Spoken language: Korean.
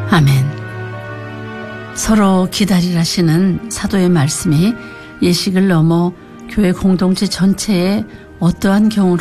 아멘. 서로 기다리라시는 사도의 말씀이 예식을 넘어 교회 공동체 전체에 어떠한 경우로